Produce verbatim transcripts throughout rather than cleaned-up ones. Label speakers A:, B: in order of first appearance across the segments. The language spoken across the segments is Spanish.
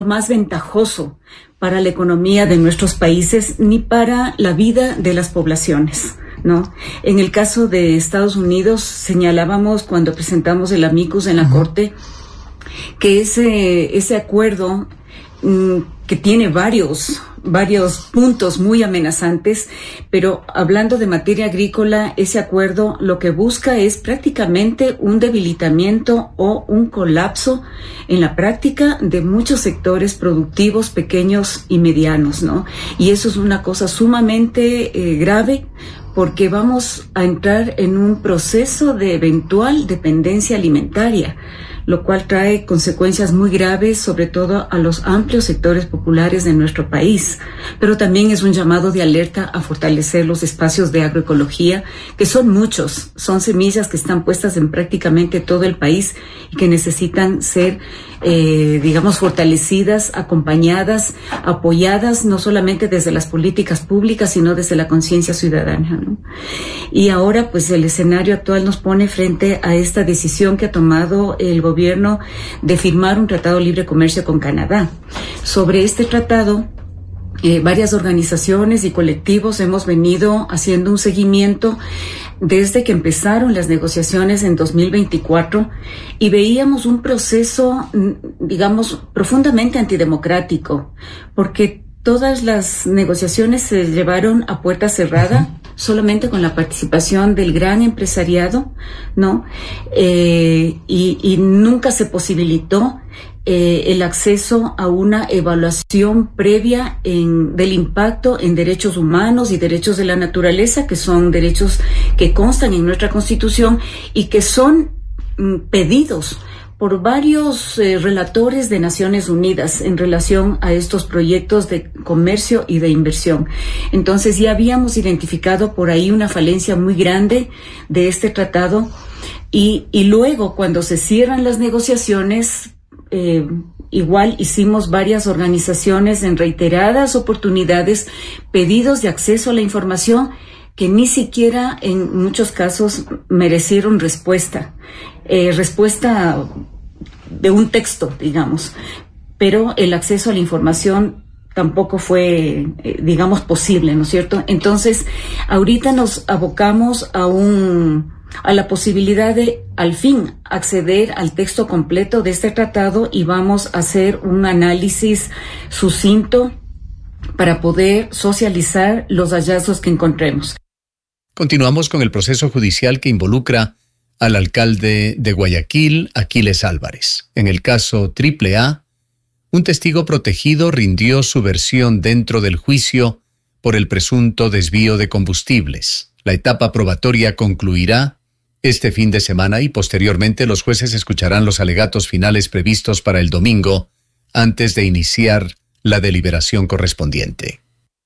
A: más ventajoso para la economía de nuestros países ni para la vida de las poblaciones, ¿no? En el caso de Estados Unidos señalábamos cuando presentamos el amicus en la uh-huh. Corte que ese ese acuerdo mmm, que tiene varios varios puntos muy amenazantes, pero hablando de materia agrícola, ese acuerdo lo que busca es prácticamente un debilitamiento o un colapso en la práctica de muchos sectores productivos pequeños y medianos, ¿no? Y eso es una cosa sumamente eh, grave, porque vamos a entrar en un proceso de eventual dependencia alimentaria, lo cual trae consecuencias muy graves, sobre todo a los amplios sectores populares de nuestro país. Pero también es un llamado de alerta a fortalecer los espacios de agroecología, que son muchos, son semillas que están puestas en prácticamente todo el país y que necesitan ser, eh, digamos, fortalecidas, acompañadas, apoyadas, no solamente desde las políticas públicas, sino desde la conciencia ciudadana, ¿no? Y ahora, pues, el escenario actual nos pone frente a esta decisión que ha tomado el gobierno de firmar un tratado de libre comercio con Canadá. Sobre este tratado, eh, varias organizaciones y colectivos hemos venido haciendo un seguimiento desde que empezaron las negociaciones en dos mil veinticuatro y veíamos un proceso, digamos, profundamente antidemocrático, porque todas las negociaciones se llevaron a puerta cerrada, solamente con la participación del gran empresariado, ¿no? Eh, y, y nunca se posibilitó eh, el acceso a una evaluación previa en, del impacto en derechos humanos y derechos de la naturaleza, que son derechos que constan en nuestra Constitución y que son mm, pedidos por varios eh, relatores de Naciones Unidas en relación a estos proyectos de comercio y de inversión. Entonces ya habíamos identificado por ahí una falencia muy grande de este tratado y, y luego cuando se cierran las negociaciones, eh, igual hicimos varias organizaciones en reiteradas oportunidades pedidos de acceso a la información que ni siquiera en muchos casos merecieron respuesta. Eh, respuesta de un texto, digamos, pero el acceso a la información tampoco fue, eh, digamos, posible, ¿no es cierto? Entonces, ahorita nos abocamos a un, a la posibilidad de, al fin, acceder al texto completo de este tratado y vamos a hacer un análisis sucinto para poder socializar los hallazgos que encontremos.
B: Continuamos con el proceso judicial que involucra al alcalde de Guayaquil, Aquiles Álvarez. En el caso Triple A, un testigo protegido rindió su versión dentro del juicio por el presunto desvío de combustibles. La etapa probatoria concluirá este fin de semana y posteriormente los jueces escucharán los alegatos finales previstos para el domingo antes de iniciar la deliberación correspondiente.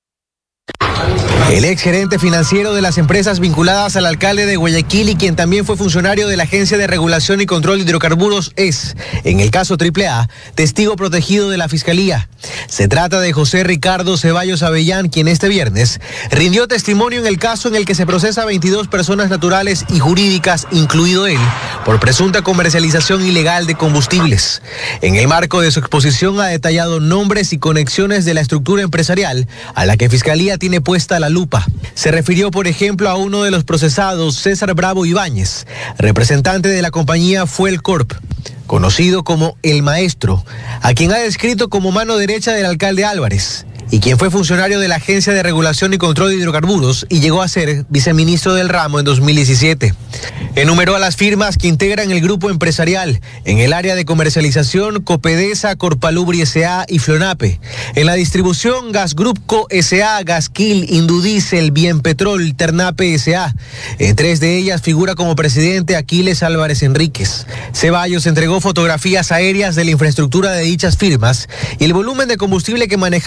C: El exgerente financiero de las empresas vinculadas al alcalde de Guayaquil y quien también fue funcionario de la Agencia de Regulación y Control de Hidrocarburos es, en el caso Triple A, testigo protegido de la Fiscalía. Se trata de José Ricardo Ceballos Avellán, quien este viernes rindió testimonio en el caso en el que se procesa a veintidós personas naturales y jurídicas, incluido él, por presunta comercialización ilegal de combustibles. En el marco de su exposición ha detallado nombres y conexiones de la estructura empresarial a la que Fiscalía tiene puesta la lupa. Se refirió, por ejemplo, a uno de los procesados, César Bravo Ibáñez, representante de la compañía Fuel Corp, conocido como El Maestro, a quien ha descrito como mano derecha del alcalde Álvarez, y quien fue funcionario de la Agencia de Regulación y Control de Hidrocarburos y llegó a ser viceministro del ramo en dos mil diecisiete. Enumeró a las firmas que integran el grupo empresarial en el área de comercialización Copedesa, Corpalubri S A y Flonape. En la distribución, Gas Group Co S A, Gasquil, Indudiesel, Bienpetrol, Ternape S A. En tres de ellas figura como presidente Aquiles Álvarez Enríquez. Ceballos entregó fotografías aéreas de la infraestructura de dichas firmas y el volumen de combustible que manejaban tanto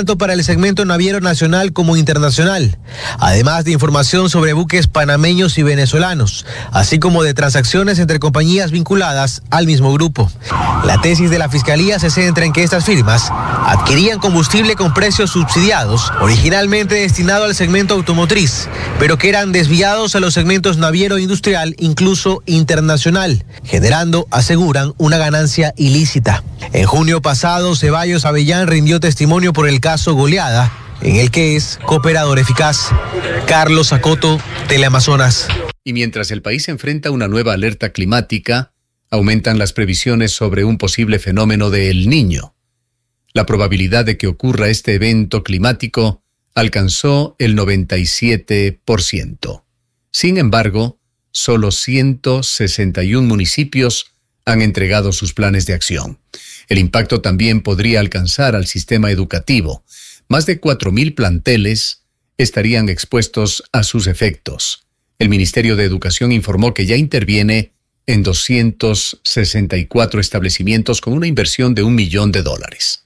C: tanto para el segmento naviero nacional como internacional, además de información sobre buques panameños y venezolanos, así como de transacciones entre compañías vinculadas al mismo grupo. La tesis de la Fiscalía se centra en que estas firmas adquirían combustible con precios subsidiados, originalmente destinado al segmento automotriz, pero que eran desviados a los segmentos naviero e industrial, incluso internacional, generando, aseguran, una ganancia ilícita. En junio pasado, Ceballos Avellán rindió testimonio por el caso Goleada, en el que es cooperador eficaz. Carlos Acoto, Teleamazonas.
B: Y mientras el país enfrenta una nueva alerta climática, aumentan las previsiones sobre un posible fenómeno de El Niño. La probabilidad de que ocurra este evento climático alcanzó el noventa y siete por ciento. Sin embargo, solo ciento sesenta y un municipios han entregado sus planes de acción. El impacto también podría alcanzar al sistema educativo. Más de cuatro mil planteles estarían expuestos a sus efectos. El Ministerio de Educación informó que ya interviene en doscientos sesenta y cuatro establecimientos con una inversión de un millón de dólares.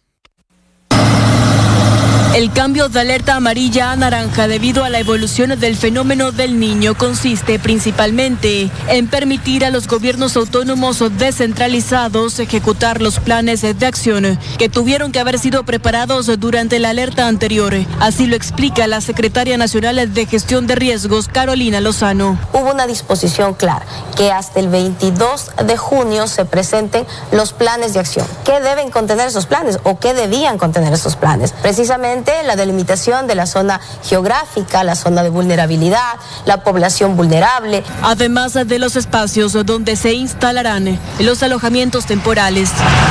D: El cambio de alerta amarilla a naranja debido a la evolución del fenómeno del Niño consiste principalmente en permitir a los gobiernos autónomos descentralizados ejecutar los planes de acción que tuvieron que haber sido preparados durante la alerta anterior. Así lo explica la secretaria nacional de Gestión de Riesgos, Carolina Lozano.
E: Hubo una disposición clara que hasta el veintidós de junio se presenten los planes de acción. ¿Qué deben contener esos planes o qué debían contener esos planes? Precisamente la delimitación de la zona geográfica, la zona de vulnerabilidad, la población vulnerable.
D: Además de los espacios donde se instalarán los alojamientos temporales.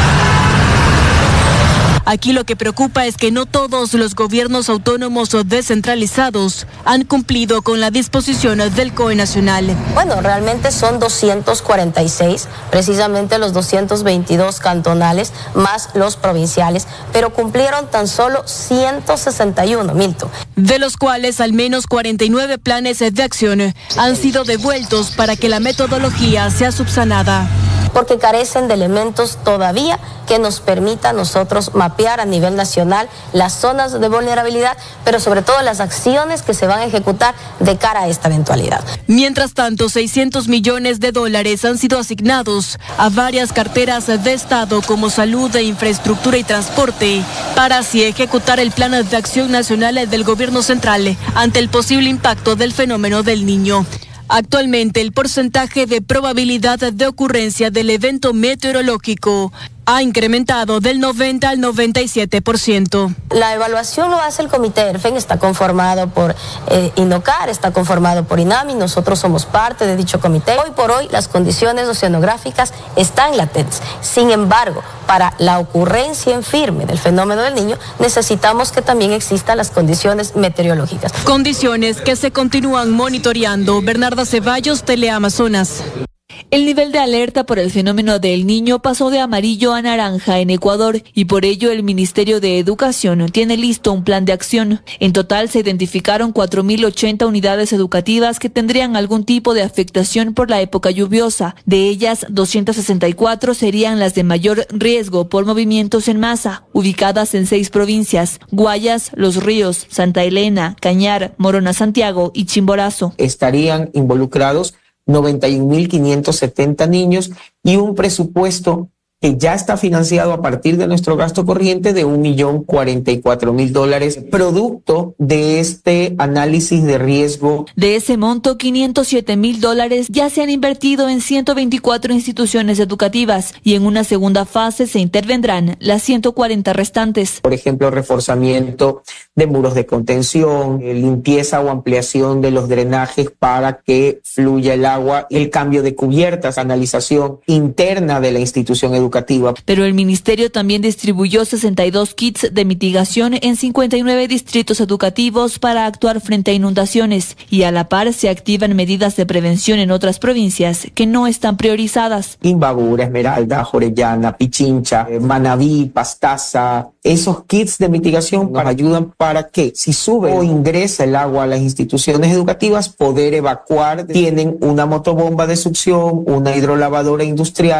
D: Aquí lo que preocupa es que no todos los gobiernos autónomos o descentralizados han cumplido con la disposición del C O E nacional.
E: Bueno, realmente son doscientos cuarenta y seis, precisamente los doscientos veintidós cantonales más los provinciales, pero cumplieron tan solo ciento sesenta y uno, Milton.
D: De los cuales al menos cuarenta y nueve planes de acción han sido devueltos para que la metodología sea subsanada.
E: Porque carecen de elementos todavía que nos permita a nosotros mapear a nivel nacional las zonas de vulnerabilidad, pero sobre todo las acciones que se van a ejecutar de cara a esta eventualidad.
D: Mientras tanto, seiscientos millones de dólares han sido asignados a varias carteras de Estado como salud, infraestructura y transporte para así ejecutar el plan de acción nacional del gobierno central ante el posible impacto del fenómeno del Niño. Actualmente, el porcentaje de probabilidad de ocurrencia del evento meteorológico ha incrementado del noventa al noventa y siete por ciento.
E: La evaluación lo hace el Comité ERFEN, está conformado por eh, INOCAR, está conformado por INAMI, nosotros somos parte de dicho comité. Hoy por hoy las condiciones oceanográficas están latentes. Sin embargo, para la ocurrencia en firme del fenómeno del Niño, necesitamos que también existan las condiciones meteorológicas.
D: Condiciones que se continúan monitoreando. Bernarda Ceballos, Teleamazonas.
F: El nivel de alerta por el fenómeno del Niño pasó de amarillo a naranja en Ecuador y por ello el Ministerio de Educación tiene listo un plan de acción. En total se identificaron cuatro mil ochenta unidades educativas que tendrían algún tipo de afectación por la época lluviosa. De ellas, doscientas sesenta y cuatro serían las de mayor riesgo por movimientos en masa, ubicadas en seis provincias: Guayas, Los Ríos, Santa Elena, Cañar, Morona Santiago y Chimborazo.
G: Estarían involucrados noventa y un mil quinientos setenta niños y un presupuesto que ya está financiado a partir de nuestro gasto corriente de un millón cuarenta y cuatro mil dólares, producto de este análisis de riesgo.
F: De ese monto, quinientos siete mil dólares ya se han invertido en ciento veinticuatro instituciones educativas y en una segunda fase se intervendrán las ciento cuarenta restantes.
G: Por ejemplo, reforzamiento de muros de contención, limpieza o ampliación de los drenajes para que fluya el agua, el cambio de cubiertas, analización interna de la institución educativa.
F: Pero el ministerio también distribuyó sesenta y dos kits de mitigación en cincuenta y nueve distritos educativos para actuar frente a inundaciones y a la par se activan medidas de prevención en otras provincias que no están priorizadas.
G: Imbabura, Esmeralda, Orellana, Pichincha, Manabí, Pastaza. Esos kits de mitigación nos ayudan para que si sube o ingresa el agua a las instituciones educativas poder evacuar. Tienen una motobomba de succión, una hidrolavadora industrial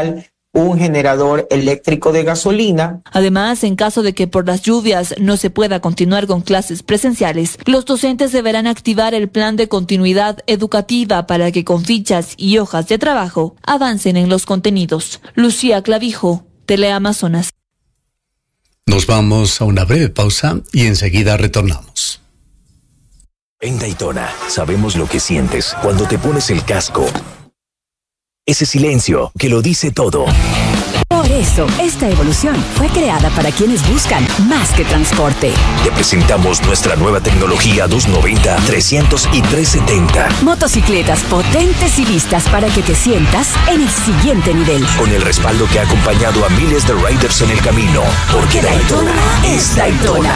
G: un generador eléctrico de gasolina.
F: Además, en caso de que por las lluvias no se pueda continuar con clases presenciales, los docentes deberán activar el plan de continuidad educativa para que con fichas y hojas de trabajo avancen en los contenidos. Lucía Clavijo, Teleamazonas.
B: Nos vamos a una breve pausa y enseguida retornamos.
H: En Daytona sabemos lo que sientes cuando te pones el casco. Ese silencio que lo dice todo.
I: Por eso, esta evolución fue creada para quienes buscan más que transporte.
H: Te presentamos nuestra nueva tecnología doscientos noventa, trescientos y trescientos setenta.
I: Motocicletas potentes y listas para que te sientas en el siguiente nivel.
H: Con el respaldo que ha acompañado a miles de riders en el camino. Porque Daytona es Daytona.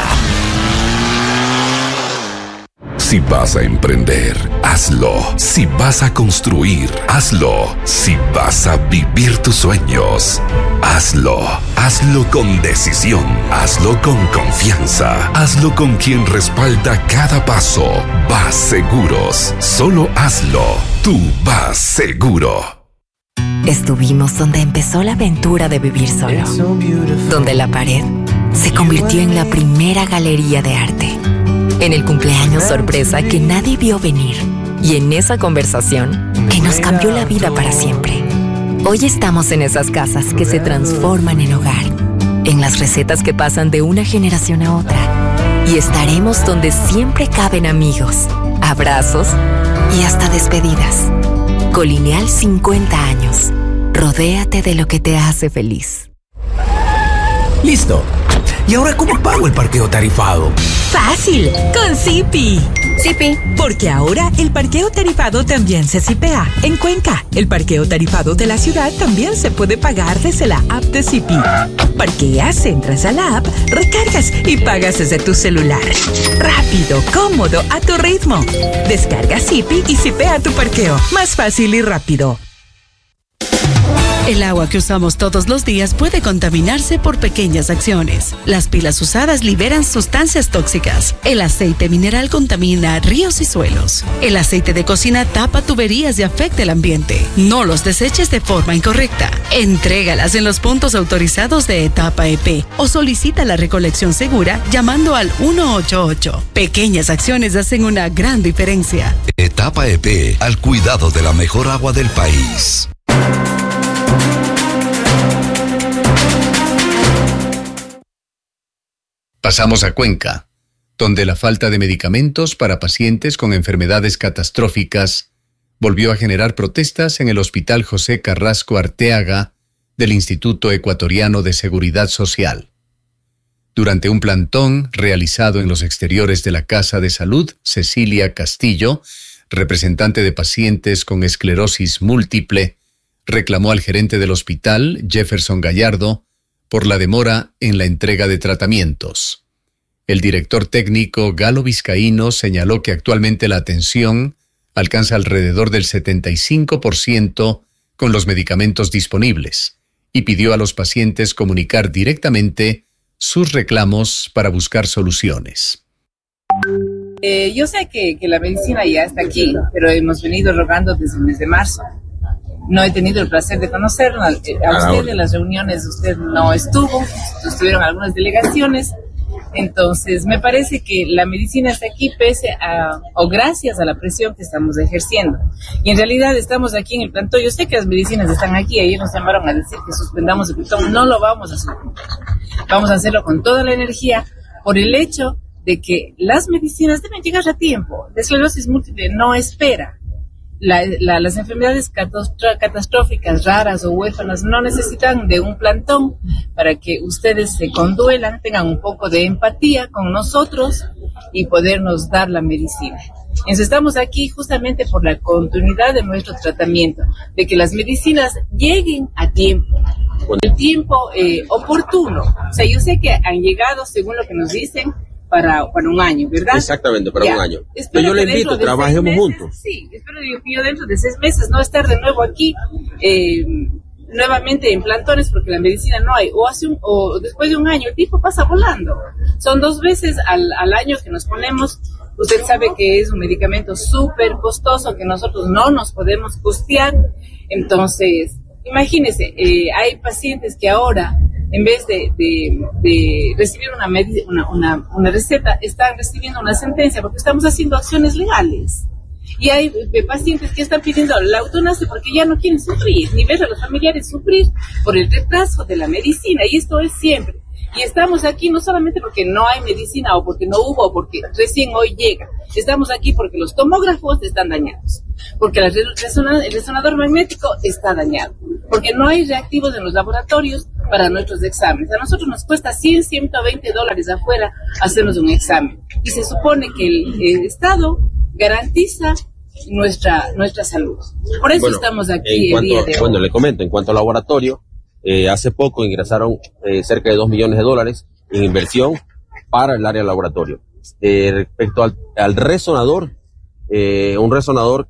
J: Si vas a emprender, hazlo. Si vas a construir, hazlo. Si vas a vivir tus sueños, hazlo. Hazlo con decisión. Hazlo con confianza. Hazlo con quien respalda cada paso. Vas Seguros. Solo hazlo. Tú vas seguro.
K: Estuvimos donde empezó la aventura de vivir solo. Donde la pared se convirtió en la primera galería de arte. En el cumpleaños sorpresa que nadie vio venir. Y en esa conversación que nos cambió la vida para siempre. Hoy estamos en esas casas que se transforman en hogar. En las recetas que pasan de una generación a otra. Y estaremos donde siempre caben amigos, abrazos y hasta despedidas. Colineal cincuenta años. Rodéate de lo que te hace feliz.
L: Listo. ¿Y ahora cómo pago el parqueo tarifado?
M: ¡Fácil! Con Zipi. Zipi. Porque ahora el parqueo tarifado también se zipea. En Cuenca, el parqueo tarifado de la ciudad también se puede pagar desde la app de Zipi. Parqueas, entras a la app, recargas y pagas desde tu celular. Rápido, cómodo, a tu ritmo. Descarga Zipi y zipea tu parqueo. Más fácil y rápido.
N: El agua que usamos todos los días puede contaminarse por pequeñas acciones. Las pilas usadas liberan sustancias tóxicas. El aceite mineral contamina ríos y suelos. El aceite de cocina tapa tuberías y afecta el ambiente. No los deseches de forma incorrecta. Entrégalas en los puntos autorizados de Etapa E P o solicita la recolección segura llamando al uno ocho ocho. Pequeñas acciones hacen una gran diferencia.
J: Etapa E P, al cuidado de la mejor agua del país.
B: Pasamos a Cuenca, donde la falta de medicamentos para pacientes con enfermedades catastróficas volvió a generar protestas en el Hospital José Carrasco Arteaga del Instituto Ecuatoriano de Seguridad Social. Durante un plantón realizado en los exteriores de la Casa de Salud, Cecilia Castillo, representante de pacientes con esclerosis múltiple, reclamó al gerente del hospital, Jefferson Gallardo, por la demora en la entrega de tratamientos. El director técnico Galo Vizcaíno señaló que actualmente la atención alcanza alrededor del setenta y cinco por ciento con los medicamentos disponibles y pidió a los pacientes comunicar directamente sus reclamos para buscar soluciones.
O: Eh, yo sé que, que la medicina ya está aquí, pero hemos venido rogando desde el mes de marzo. No he tenido el placer de conocerlo. A usted en las reuniones usted no estuvo, estuvieron algunas delegaciones. Entonces, me parece que la medicina está aquí pese a, o gracias a la presión que estamos ejerciendo. Y en realidad estamos aquí en el plantón. Yo sé que las medicinas están aquí. Ayer nos llamaron a decir que suspendamos el plantón. No lo vamos a suspender. Vamos a hacerlo con toda la energía por el hecho de que las medicinas deben llegar a tiempo. La esclerosis múltiple no espera. La, la, las enfermedades catastróficas, raras o huérfanas no necesitan de un plantón para que ustedes se conduelan, tengan un poco de empatía con nosotros y podernos dar la medicina. Entonces estamos aquí justamente por la continuidad de nuestro tratamiento, de que las medicinas lleguen a tiempo, con el tiempo eh, oportuno. O sea, yo sé que han llegado, según lo que nos dicen, Para, para un año, ¿verdad?
P: Exactamente, para
O: ya.
P: un año.
O: Espero
P: yo le invito, de trabajemos
O: meses,
P: juntos.
O: Sí, espero yo que yo dentro de seis meses no estar de nuevo aquí, eh, nuevamente en plantones, porque la medicina no hay, o hace un, o después de un año, el tiempo pasa volando. Son dos veces al, al año que nos ponemos. Usted sabe que es un medicamento súper costoso que nosotros no nos podemos costear, entonces Imagínense, eh, hay pacientes que ahora, en vez de, de, de recibir una, med- una, una, una receta, están recibiendo una sentencia porque estamos haciendo acciones legales. Y hay eh, pacientes que están pidiendo la eutanasia porque ya no quieren sufrir, ni ver a los familiares sufrir por el retraso de la medicina, y esto es siempre. Y estamos aquí no solamente porque no hay medicina o porque no hubo o porque recién hoy llega. Estamos aquí porque los tomógrafos están dañados, porque la resona- el resonador magnético está dañado, porque no hay reactivos en los laboratorios para nuestros exámenes. A nosotros nos cuesta cien, ciento veinte dólares afuera hacernos un examen. Y se supone que el, el Estado garantiza nuestra nuestra salud. Por eso bueno, estamos aquí el día de hoy.
P: Bueno, le comento, en cuanto al laboratorio, Eh, hace poco ingresaron eh, cerca de dos millones de dólares en inversión para el área de laboratorio. Eh, respecto al, al resonador, eh, un resonador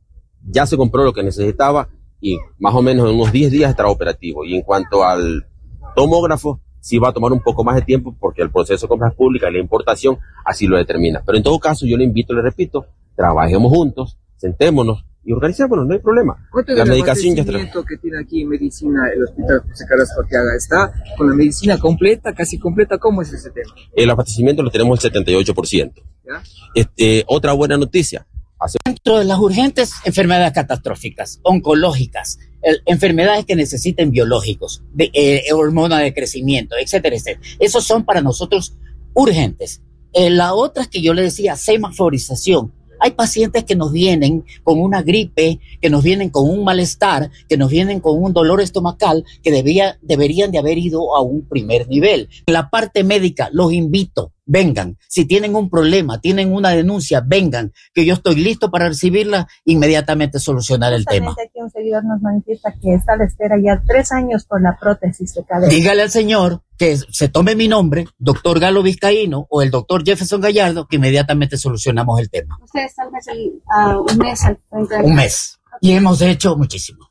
P: ya se compró lo que necesitaba y más o menos en unos diez días estará operativo. Y en cuanto al tomógrafo, sí va a tomar un poco más de tiempo porque el proceso de compras públicas y la importación así lo determina. Pero en todo caso, yo le invito, le repito, trabajemos juntos, sentémonos y organizémonos, no hay problema.
Q: La medicación ya está. ¿El que tiene aquí en medicina el Hospital José Carrasco Arteaga está con la medicina completa, casi completa? ¿Cómo es ese tema?
P: El abastecimiento lo tenemos el setenta y ocho por ciento. ¿Ya? Este, otra buena noticia. Hace...
R: Dentro de las urgentes enfermedades catastróficas, oncológicas, el, enfermedades que necesiten biológicos, de, eh, hormona de crecimiento, etcétera, etcétera. Esos son para nosotros urgentes. Eh, la otra es que yo le decía, semaforización. Hay pacientes que nos vienen con una gripe, que nos vienen con un malestar, que nos vienen con un dolor estomacal, que debía, deberían de haber ido a un primer nivel. En la parte médica, los invito, vengan. Si tienen un problema, tienen una denuncia, vengan, que yo estoy listo para recibirla, inmediatamente solucionar el tema.
S: Aquí un seguidor nos manifiesta que está a la espera ya tres años por la prótesis de cadera.
R: Dígale al señor que se tome mi nombre, doctor Galo Vizcaíno, o el doctor Jefferson Gallardo, que inmediatamente solucionamos el tema.
S: Ustedes tal vez el, uh, un mes al frente de...
R: Un mes. Y hemos hecho muchísimo.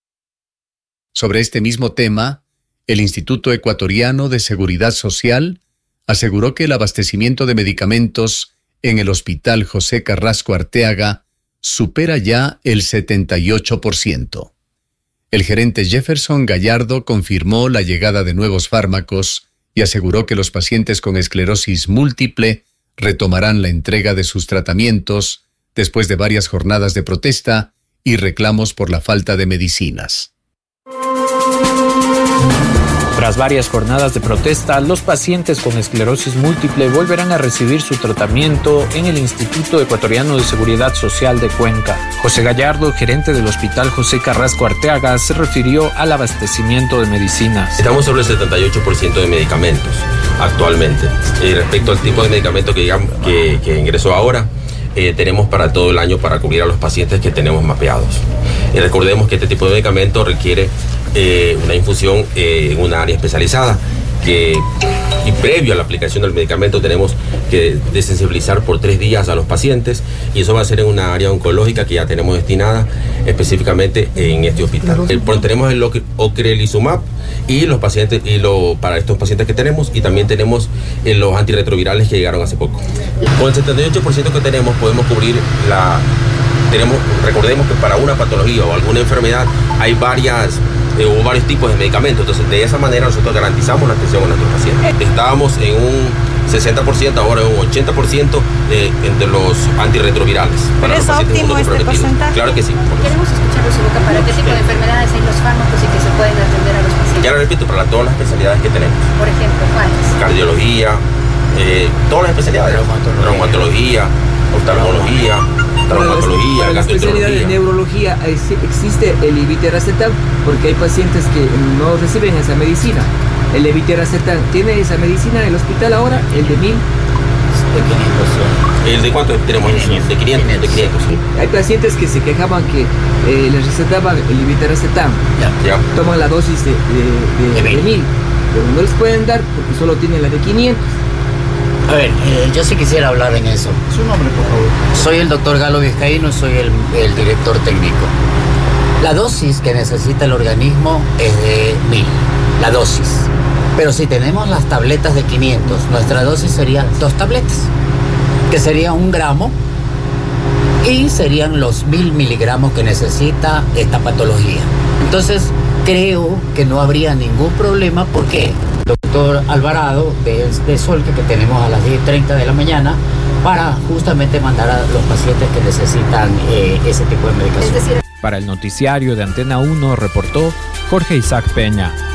B: Sobre este mismo tema, el Instituto Ecuatoriano de Seguridad Social aseguró que el abastecimiento de medicamentos en el Hospital José Carrasco Arteaga supera ya el setenta y ocho por ciento. El gerente Jefferson Gallardo confirmó la llegada de nuevos fármacos y aseguró que los pacientes con esclerosis múltiple retomarán la entrega de sus tratamientos después de varias jornadas de protesta y reclamos por la falta de medicinas.
T: Tras varias jornadas de protesta, los pacientes con esclerosis múltiple volverán a recibir su tratamiento en el Instituto Ecuatoriano de Seguridad Social de Cuenca. José Gallardo, gerente del Hospital José Carrasco Arteaga, se refirió al abastecimiento de medicinas.
P: Estamos sobre el setenta y ocho por ciento de medicamentos actualmente. Y respecto al tipo de medicamento que, digamos, que, que ingresó ahora, eh, tenemos para todo el año para cubrir a los pacientes que tenemos mapeados. Y recordemos que este tipo de medicamento requiere Eh, una infusión eh, en una área especializada que, y previo a la aplicación del medicamento tenemos que desensibilizar por tres días a los pacientes y eso va a ser en una área oncológica que ya tenemos destinada específicamente en este hospital. El, tenemos el ocrelizumab y los pacientes y lo, para estos pacientes que tenemos y también tenemos eh, los antirretrovirales que llegaron hace poco. Con el setenta y ocho por ciento que tenemos podemos cubrir la... Tenemos, recordemos que para una patología o alguna enfermedad hay varias eh, o varios tipos de medicamentos, entonces de esa manera nosotros garantizamos la atención a nuestros pacientes. Estábamos en un sesenta por ciento, ahora en un ochenta por ciento de, entre los antirretrovirales.
S: ¿Pero es óptimo este porcentaje?
P: Claro que sí.
S: Queremos escuchar de su boca para qué tipo de enfermedades hay los fármacos y que se pueden atender a los pacientes.
P: Ya lo repito, para todas las especialidades que tenemos.
S: Por ejemplo, ¿cuáles?
P: Cardiología, eh, todas las especialidades, reumatología, oftalmología, traumatología,
Q: para la especialidad de neurología existe el levetiracetam, porque hay pacientes que no reciben esa medicina. El levetiracetam, ¿tiene esa medicina en el hospital ahora? El de mil.
P: De quinientos. ¿El de cuánto tenemos? De quinientos. De quinientos, de quinientos.
Q: Hay pacientes que se quejaban que eh, les recetaban el levetiracetam.
P: Ya. Ya.
Q: Toman la dosis de, de, de, de mil, pero no les pueden dar porque solo tienen la de quinientos.
R: A ver, eh, yo sí quisiera hablar en eso.
Q: Su nombre, por favor.
R: Soy el doctor Galo Vizcaíno, soy el, el director técnico. La dosis que necesita el organismo es de mil, la dosis. Pero si tenemos las tabletas de quinientos, nuestra dosis sería dos tabletas, que sería un gramo, y serían los mil miligramos que necesita esta patología. Entonces, creo que no habría ningún problema porque doctor Alvarado de, de Solca, que tenemos a las diez y treinta de la mañana, para justamente mandar a los pacientes que necesitan eh, ese tipo de medicación.
T: Para el noticiario de Antena uno reportó Jorge Isaac Peña.